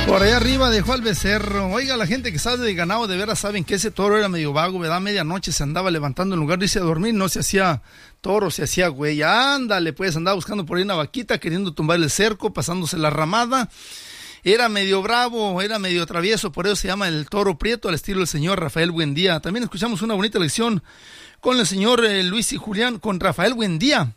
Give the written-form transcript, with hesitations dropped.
Por allá arriba dejó al becerro. Oiga, la gente que sabe de ganado de veras saben que ese toro era medio vago, ¿verdad? Medianoche se andaba levantando en lugar de irse a dormir, no se hacía toro, se hacía güey. Ándale, pues andaba buscando por ahí una vaquita, queriendo tumbar el cerco, pasándose la ramada. Era medio bravo, era medio travieso, por eso se llama el toro prieto, al estilo del señor Rafael Buendía. También escuchamos una bonita lección con el señor Luis y Julián, con Rafael Buendía.